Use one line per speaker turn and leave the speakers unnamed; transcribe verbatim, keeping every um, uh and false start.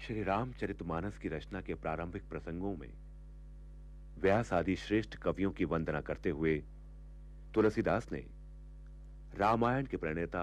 श्री रामचरितमानस की रचना के प्रारंभिक प्रसंगों में व्यास आदि श्रेष्ठ कवियों की वंदना करते हुए तुलसीदास ने रामायण के प्रणेता